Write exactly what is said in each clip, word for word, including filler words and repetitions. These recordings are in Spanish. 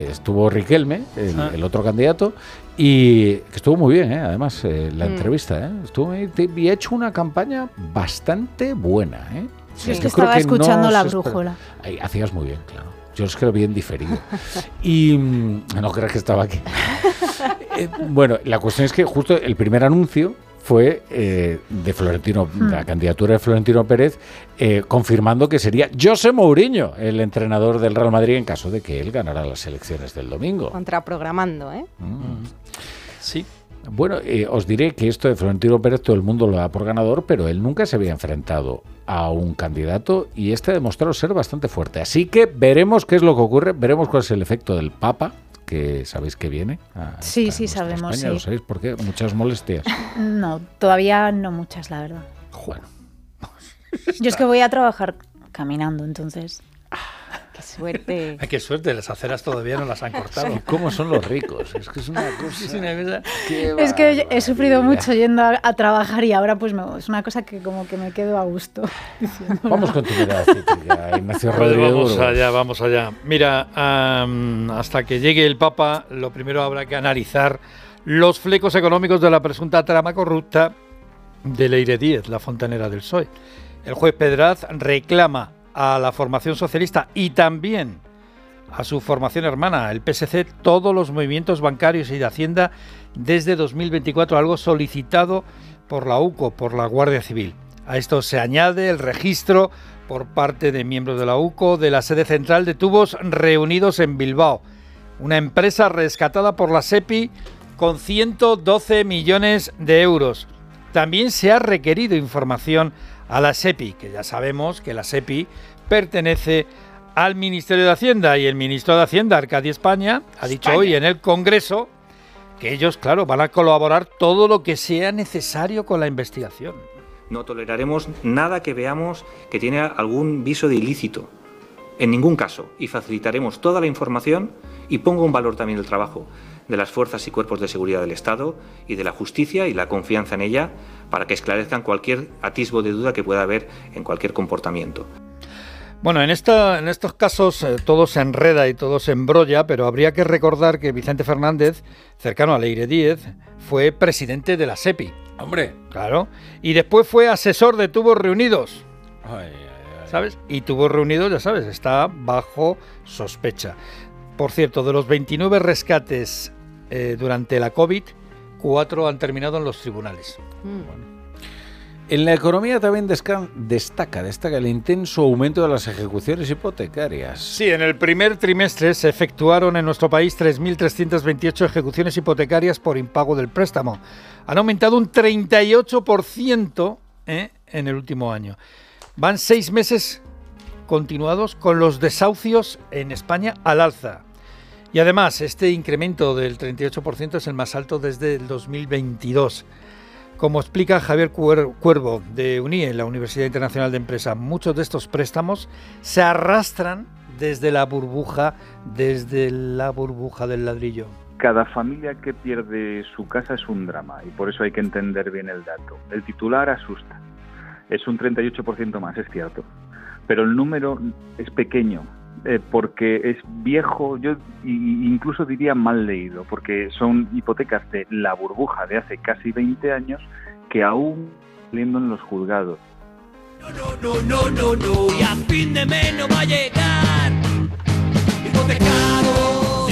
Estuvo Riquelme, el, ah. el otro candidato, y que estuvo muy bien, ¿eh? además, eh, la mm. entrevista. ¿eh? Estuvo muy, y ha hecho una campaña bastante buena. ¿eh? Sí, es que estaba escuchando no La Brújula. Ay, hacías muy bien, claro. Yo os creo bien diferido. Y no creas que estaba aquí. eh, bueno, la cuestión es que justo el primer anuncio fue eh, de Florentino, hmm. de la candidatura de Florentino Pérez, eh, confirmando que sería José Mourinho el entrenador del Real Madrid en caso de que él ganara las elecciones del domingo. Contraprogramando, ¿eh? Mm. Sí. Bueno, eh, os diré que esto de Florentino Pérez todo el mundo lo da por ganador, pero él nunca se había enfrentado a un candidato y este ha demostrado ser bastante fuerte. Así que veremos qué es lo que ocurre, veremos cuál es el efecto del Papa, que sabéis que viene. A, sí, sí, sabemos. España, sí. ¿Lo sabéis por qué? ¿Muchas molestias? No, todavía no muchas, la verdad. Bueno. Yo es que voy a trabajar caminando, entonces... ¡Qué suerte! Ay, ¡qué suerte! Las aceras todavía no las han cortado. ¿Cómo son los ricos? Es que es una cosa... Es, una cosa es que he sufrido mucho yendo a, a trabajar y ahora pues me, es una cosa que como que me quedo a gusto. Vamos con tu mirada cítrica, Ignacio Rodríguez. Vamos allá, vamos allá. Mira, um, hasta que llegue el Papa, lo primero habrá que analizar los flecos económicos de la presunta trama corrupta de Leire Díez, la fontanera del P S O E. El juez Pedraz reclama a la formación socialista y también a su formación hermana, el P S C, todos los movimientos bancarios y de Hacienda desde dos mil veinticuatro, algo solicitado por la U C O, por la Guardia Civil. A esto se añade el registro por parte de miembros de la U C O de la sede central de Tubos Reunidos en Bilbao, una empresa rescatada por la SEPI con ciento doce millones de euros. También se ha requerido información a la SEPI, que ya sabemos que la SEPI pertenece al Ministerio de Hacienda, y el ministro de Hacienda, Arcadio España, ha dicho España. hoy en el Congreso que ellos, claro, van a colaborar todo lo que sea necesario con la investigación. No toleraremos nada que veamos que tiene algún viso de ilícito, en ningún caso, y facilitaremos toda la información y pongo en valor también el trabajo de las fuerzas y cuerpos de seguridad del Estado y de la justicia y la confianza en ella para que esclarezcan cualquier atisbo de duda que pueda haber en cualquier comportamiento. Bueno, en, esta, en estos casos eh, todo se enreda y todo se embrolla, pero habría que recordar que Vicente Fernández, cercano a Leire Díez, fue presidente de la SEPI. Hombre. Claro. Y después fue asesor de Tubos Reunidos. Ay, ay, ay. ¿Sabes? Y Tubos Reunidos, ya sabes, está bajo sospecha. Por cierto, de los veintinueve rescates eh, durante la COVID, cuatro han terminado en los tribunales. Mm. Bueno. En la economía también desca- destaca, destaca el intenso aumento de las ejecuciones hipotecarias. Sí, en el primer trimestre se efectuaron en nuestro país tres mil trescientas veintiocho ejecuciones hipotecarias por impago del préstamo. Han aumentado un treinta y ocho por ciento ¿eh? en el último año. Van seis meses continuados con los desahucios en España al alza. Y además, este incremento del treinta y ocho por ciento es el más alto desde el dos mil veintidós. Como explica Javier Cuervo de UNIE, la Universidad Internacional de Empresa, muchos de estos préstamos se arrastran desde la burbuja, desde la burbuja del ladrillo. Cada familia que pierde su casa es un drama y por eso hay que entender bien el dato. El titular asusta. Es un treinta y ocho por ciento más, es cierto. Pero el número es pequeño. Eh, porque es viejo, yo incluso diría mal leído, porque son hipotecas de la burbuja de hace casi veinte años que aún saliendo en los juzgados. No, no, no, no, no, y a fin de mes no va a llegar. Hipotecado,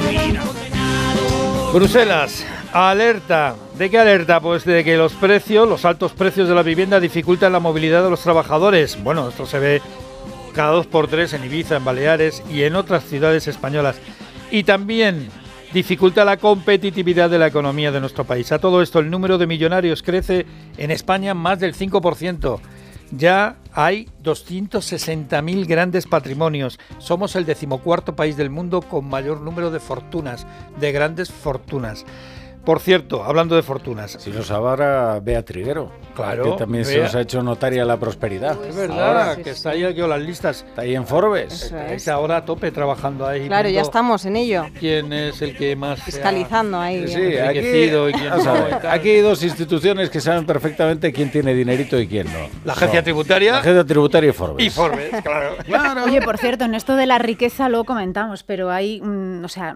condenado. Bruselas, alerta. ¿De qué alerta? Pues de que los precios, los altos precios de la vivienda dificultan la movilidad de los trabajadores. Bueno, esto se ve cada dos por tres en Ibiza, en Baleares y en otras ciudades españolas. Y también dificulta la competitividad de la economía de nuestro país. A todo esto, el número de millonarios crece en España más del cinco por ciento. Ya hay doscientos sesenta mil grandes patrimonios. Somos el decimocuarto país del mundo con mayor número de fortunas, de grandes fortunas. Por cierto, hablando de fortunas. Si nos ahora Bea Triguero, Claro, que también se Bea. nos ha hecho notaria la prosperidad. Es verdad, Ahora, sí, que sí. está ahí aquí en las listas. Está ahí en Forbes. Eso es. Está ahora a tope trabajando ahí. Claro, ya viendo estamos en ello. ¿Quién es el que más se ha Fiscalizando ahí. Sí, bien. aquí, enriquecido y quién vamos a no, ver, y tal? aquí hay dos instituciones que saben perfectamente quién tiene dinerito y quién no. La agencia Son tributaria La agencia tributaria y Forbes. y Forbes, claro. Oye, por cierto, en esto de la riqueza lo comentamos, pero hay, mm, o sea,